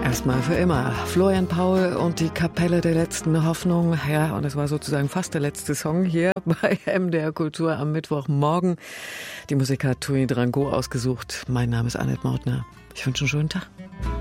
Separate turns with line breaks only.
Erstmal für immer. Florian Paul und die Kapelle der letzten Hoffnung. Ja, und es war sozusagen fast der letzte Song hier bei MDR Kultur am Mittwochmorgen. Die Musik hat Tony Drango ausgesucht. Mein Name ist Annette Mautner. Ich wünsche einen schönen Tag.